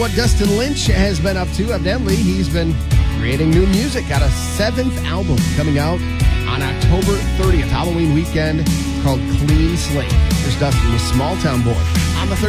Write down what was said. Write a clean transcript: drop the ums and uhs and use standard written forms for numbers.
What Dustin Lynch has been up to, evidently, he's been creating new music. Got a 7th album coming out on October 30th, Halloween weekend, called Clean Slate. There's Dustin with Small Town Boy on the